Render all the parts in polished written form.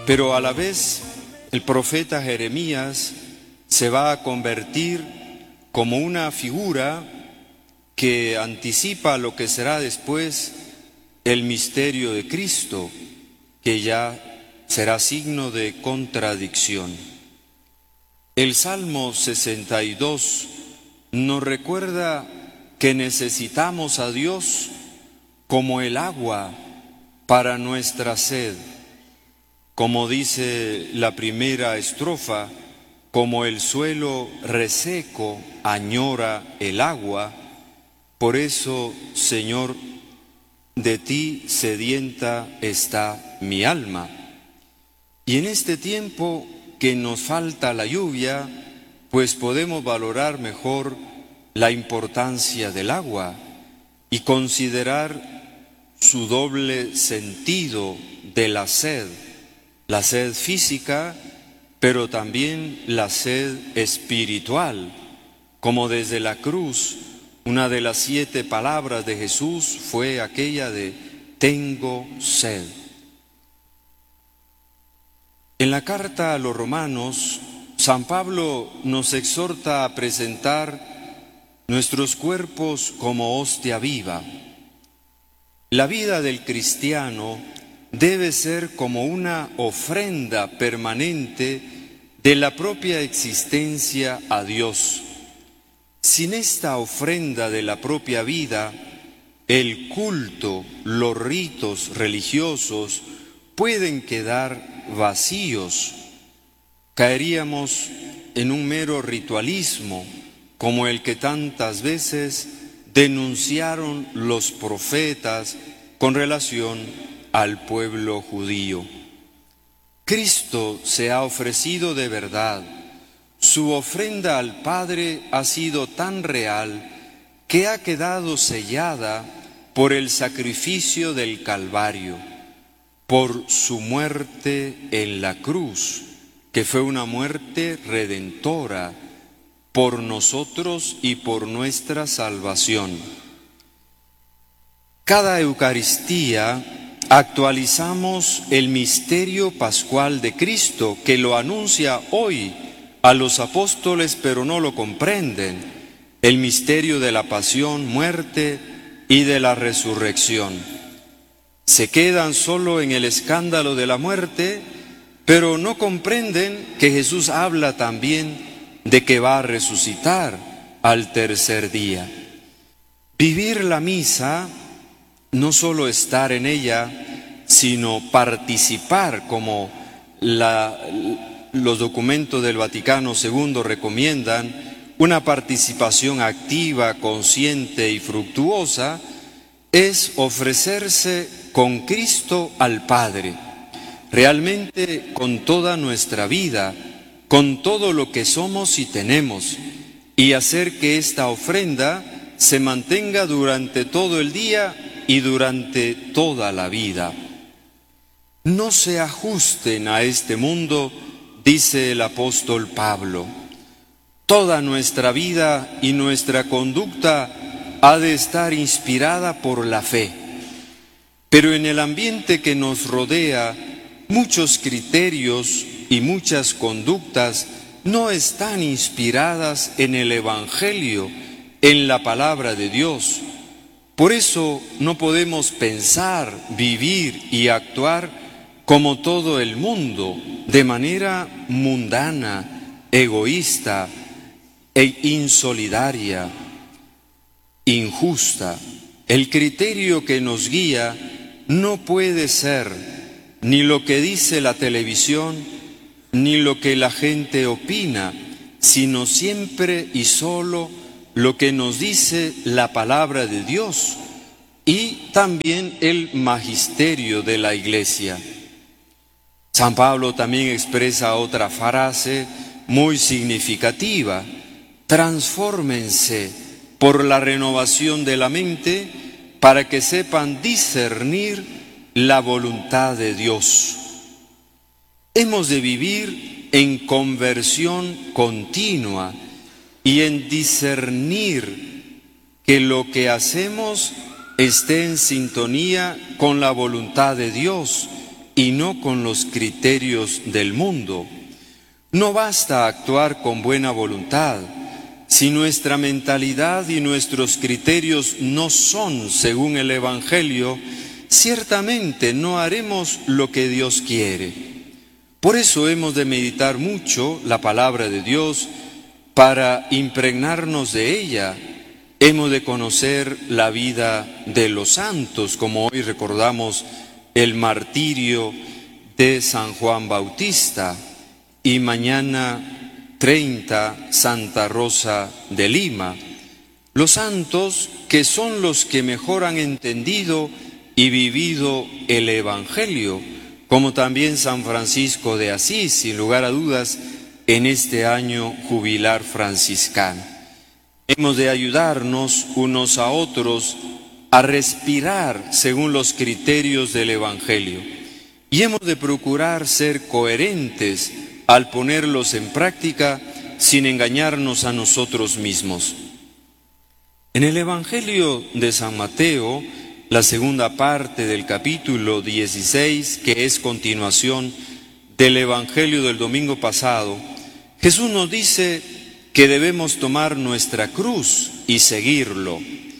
Pero a la vez el profeta Jeremías se va a convertir como una figura que anticipa lo que será después el misterio de Cristo, que ya será signo de contradicción. El Salmo 62 nos recuerda que necesitamos a Dios como el agua para nuestra sed. Como dice la primera estrofa, como el suelo reseco añora el agua, por eso, Señor, de ti sedienta está mi alma. Y en este tiempo que nos falta la lluvia, pues podemos valorar mejor la importancia del agua y considerar su doble sentido de la sed física, pero también la sed espiritual, como desde la cruz, una de las 7 palabras de Jesús fue aquella de tengo sed. En la carta a los Romanos, San Pablo nos exhorta a presentar nuestros cuerpos como hostia viva. La vida del cristiano debe ser como una ofrenda permanente de la propia existencia a Dios. Sin esta ofrenda de la propia vida, el culto, los ritos religiosos pueden quedar vacíos. Caeríamos en un mero ritualismo, como el que tantas veces denunciaron los profetas con relación al pueblo judío. Cristo se ha ofrecido de verdad. Su ofrenda al Padre ha sido tan real que ha quedado sellada por el sacrificio del Calvario, por su muerte en la cruz, que fue una muerte redentora por nosotros y por nuestra salvación. Cada Eucaristía actualizamos el misterio pascual de Cristo, que lo anuncia hoy a los apóstoles, pero no lo comprenden, el misterio de la pasión, muerte y de la resurrección. Se quedan solo en el escándalo de la muerte, pero no comprenden que Jesús habla también de que va a resucitar al tercer día. Vivir la misa, no solo estar en ella, sino participar, como los documentos del Vaticano II recomiendan, una participación activa, consciente y fructuosa, es ofrecerse con Cristo al Padre, realmente con toda nuestra vida, con todo lo que somos y tenemos, y hacer que esta ofrenda se mantenga durante todo el día y durante toda la vida. No se ajusten a este mundo, dice el apóstol Pablo. Toda nuestra vida y nuestra conducta ha de estar inspirada por la fe. Pero en el ambiente que nos rodea, muchos criterios y muchas conductas no están inspiradas en el Evangelio, en la palabra de Dios. Por eso no podemos pensar, vivir y actuar como todo el mundo, de manera mundana, egoísta e insolidaria, injusta. El criterio que nos guía no puede ser ni lo que dice la televisión, ni lo que la gente opina, sino siempre y solo lo que nos dice la palabra de Dios y también el magisterio de la Iglesia. San Pablo también expresa otra frase muy significativa: transfórmense por la renovación de la mente para que sepan discernir la voluntad de Dios. Hemos de vivir en conversión continua y en discernir que lo que hacemos esté en sintonía con la voluntad de Dios y no con los criterios del mundo. No basta actuar con buena voluntad. Si nuestra mentalidad y nuestros criterios no son según el Evangelio, ciertamente no haremos lo que Dios quiere. Por eso hemos de meditar mucho la palabra de Dios para impregnarnos de ella. Hemos de conocer la vida de los santos, como hoy recordamos el martirio de San Juan Bautista y mañana 30, Santa Rosa de Lima. Los santos que son los que mejor han entendido y vivido el Evangelio, como también San Francisco de Asís, sin lugar a dudas, en este año jubilar franciscano. Hemos de ayudarnos unos a otros a respirar según los criterios del Evangelio y hemos de procurar ser coherentes al ponerlos en práctica sin engañarnos a nosotros mismos. En el Evangelio de San Mateo, la segunda parte del capítulo 16, que es continuación del Evangelio del domingo pasado, Jesús nos dice que debemos tomar nuestra cruz y seguirlo.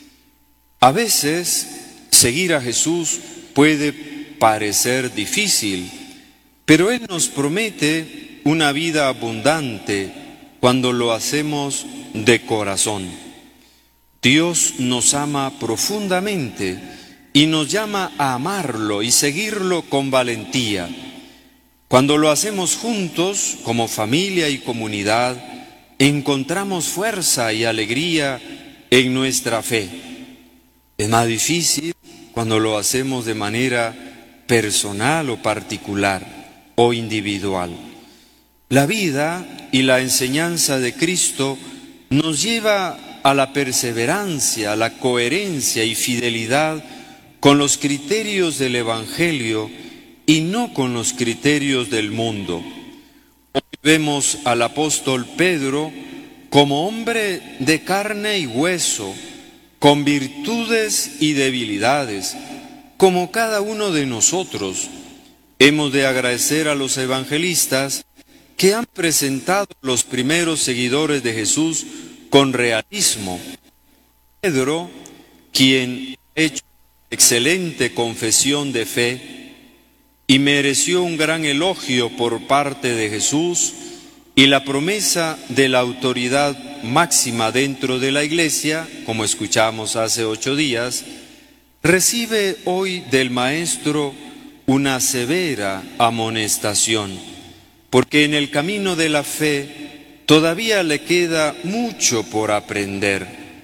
A veces, seguir a Jesús puede parecer difícil, pero Él nos promete una vida abundante cuando lo hacemos de corazón. Dios nos ama profundamente y nos llama a amarlo y seguirlo con valentía. Cuando lo hacemos juntos, como familia y comunidad, encontramos fuerza y alegría en nuestra fe. Es más difícil cuando lo hacemos de manera personal o particular o individual. La vida y la enseñanza de Cristo nos lleva a la perseverancia, a la coherencia y fidelidad con los criterios del Evangelio y no con los criterios del mundo. Hoy vemos al apóstol Pedro como hombre de carne y hueso, con virtudes y debilidades, como cada uno de nosotros. Hemos de agradecer a los evangelistas que han presentado los primeros seguidores de Jesús con realismo. Pedro, quien ha hecho excelente confesión de fe y mereció un gran elogio por parte de Jesús y la promesa de la autoridad máxima dentro de la Iglesia, como escuchamos hace 8 días, recibe hoy del Maestro una severa amonestación, porque en el camino de la fe todavía le queda mucho por aprender.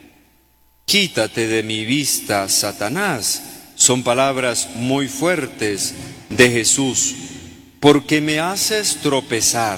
Quítate de mi vista, Satanás, son palabras muy fuertes de Jesús, porque me haces tropezar,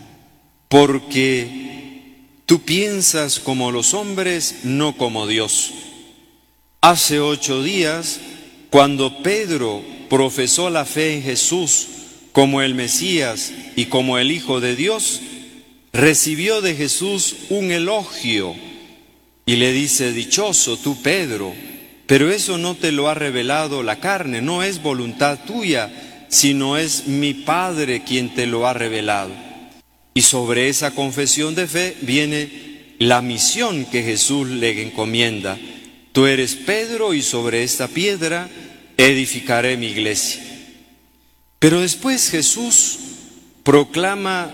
porque tú piensas como los hombres, no como Dios. Hace 8 días, cuando Pedro profesó la fe en Jesús como el Mesías y como el Hijo de Dios, recibió de Jesús un elogio y le dice: dichoso tú, Pedro, pero eso no te lo ha revelado la carne, no es voluntad tuya, sino es mi Padre quien te lo ha revelado. Y sobre esa confesión de fe viene la misión que Jesús le encomienda. Tú eres Pedro y sobre esta piedra edificaré mi iglesia. Pero después Jesús proclama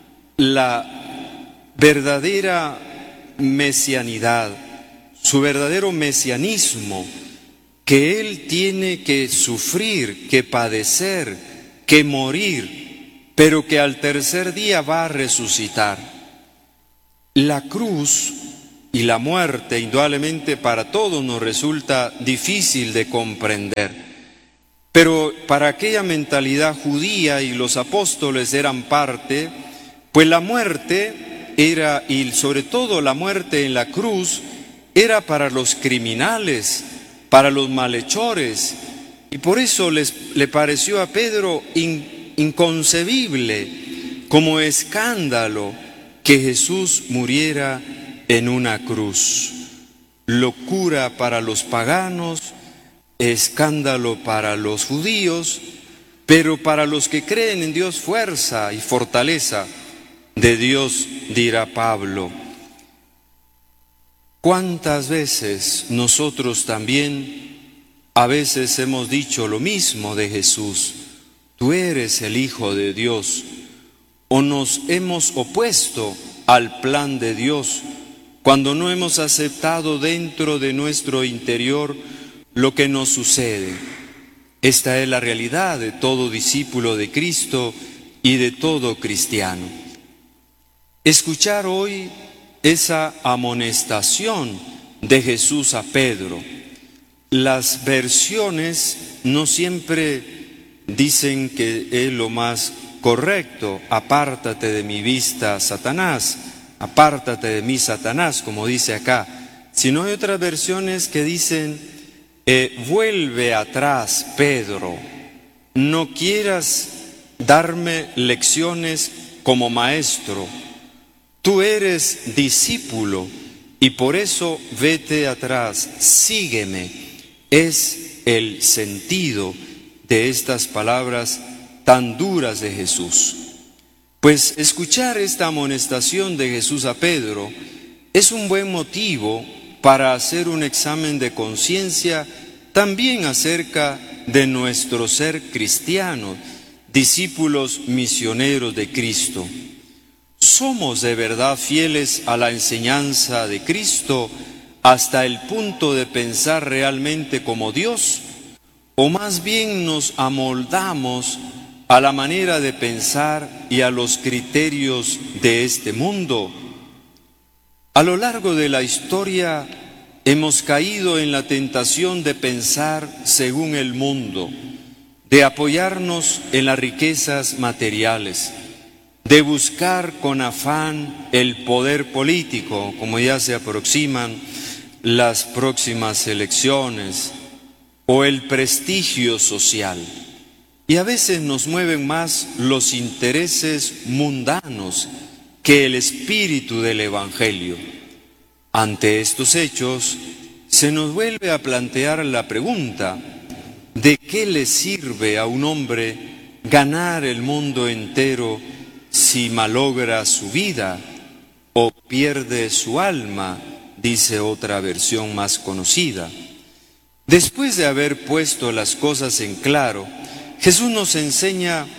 la verdadera mesianidad, su verdadero mesianismo, que Él tiene que sufrir, que padecer, que morir, pero que al tercer día va a resucitar. La cruz y la muerte, indudablemente para todos nos resulta difícil de comprender. Pero para aquella mentalidad judía, y los apóstoles eran parte, pues la muerte era, y sobre todo la muerte en la cruz, era para los criminales, para los malhechores. Y por eso le pareció a Pedro inconcebible, como escándalo, que Jesús muriera en una cruz. Locura para los paganos, escándalo para los judíos, pero para los que creen en Dios fuerza y fortaleza de Dios, dirá Pablo. ¿Cuántas veces nosotros también a veces hemos dicho lo mismo de Jesús? Tú eres el Hijo de Dios. O nos hemos opuesto al plan de Dios cuando no hemos aceptado dentro de nuestro interior lo que nos sucede. Esta es la realidad de todo discípulo de Cristo y de todo cristiano. Escuchar hoy esa amonestación de Jesús a Pedro. Las versiones no siempre dicen que es lo más correcto. Apártate de mi vista, Satanás. Apártate de mí, Satanás, como dice acá. Sino hay otras versiones que dicen, vuelve atrás, Pedro. No quieras darme lecciones como maestro. Tú eres discípulo y por eso vete atrás, sígueme. Es el sentido de estas palabras tan duras de Jesús. Pues escuchar esta amonestación de Jesús a Pedro es un buen motivo para hacer un examen de conciencia también acerca de nuestro ser cristiano, discípulos misioneros de Cristo. ¿Somos de verdad fieles a la enseñanza de Cristo hasta el punto de pensar realmente como Dios? ¿O más bien nos amoldamos a la manera de pensar y a los criterios de este mundo? A lo largo de la historia hemos caído en la tentación de pensar según el mundo, de apoyarnos en las riquezas materiales, de buscar con afán el poder político, como ya se aproximan las próximas elecciones, o el prestigio social. Y a veces nos mueven más los intereses mundanos que el espíritu del Evangelio. Ante estos hechos, se nos vuelve a plantear la pregunta: ¿de qué le sirve a un hombre ganar el mundo entero si malogra su vida o pierde su alma? Dice otra versión más conocida. Después de haber puesto las cosas en claro, Jesús nos enseña